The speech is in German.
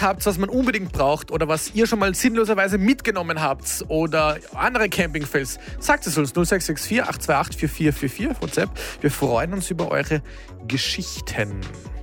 habt, was man unbedingt braucht oder was ihr schon mal sinnloserweise mitgenommen habt oder andere Campingfails, sagt es uns 0664 828 4444 WhatsApp. Wir freuen uns über eure Geschichten.